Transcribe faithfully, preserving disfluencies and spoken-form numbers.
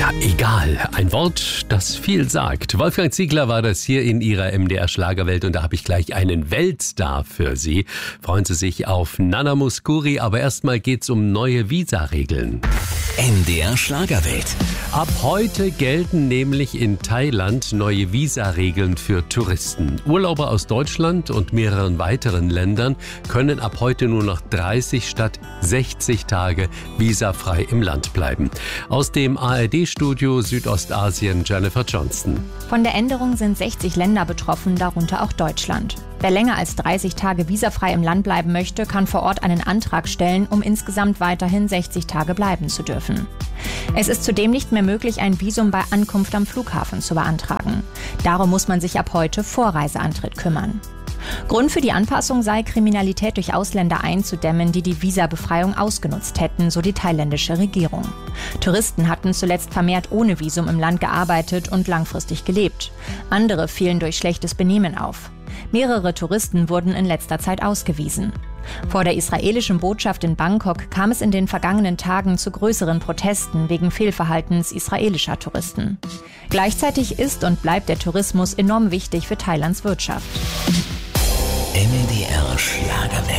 Ja, egal. Ein Wort, das viel sagt. Wolfgang Ziegler war das hier in Ihrer M D R Schlagerwelt und da habe ich gleich einen Weltstar für Sie. Freuen Sie sich auf Nana Mouskouri, aber erstmal geht's um neue Visa-Regeln. M D R Schlagerwelt. Ab heute gelten nämlich in Thailand neue Visa-Regeln für Touristen. Urlauber aus Deutschland und mehreren weiteren Ländern können ab heute nur noch dreißig statt sechzig Tage visafrei im Land bleiben. Aus dem A R D-Studio Südostasien Jennifer Johnston. Von der Änderung sind sechzig Länder betroffen, darunter auch Deutschland. Wer länger als dreißig Tage visafrei im Land bleiben möchte, kann vor Ort einen Antrag stellen, um insgesamt weiterhin sechzig Tage bleiben zu dürfen. Es ist zudem nicht mehr möglich, ein Visum bei Ankunft am Flughafen zu beantragen. Darum muss man sich ab heute vor Reiseantritt kümmern. Grund für die Anpassung sei, Kriminalität durch Ausländer einzudämmen, die die Visabefreiung ausgenutzt hätten, so die thailändische Regierung. Touristen hatten zuletzt vermehrt ohne Visum im Land gearbeitet und langfristig gelebt. Andere fielen durch schlechtes Benehmen auf. Mehrere Touristen wurden in letzter Zeit ausgewiesen. Vor der israelischen Botschaft in Bangkok kam es in den vergangenen Tagen zu größeren Protesten wegen Fehlverhaltens israelischer Touristen. Gleichzeitig ist und bleibt der Tourismus enorm wichtig für Thailands Wirtschaft. M D R Schlagerwelt.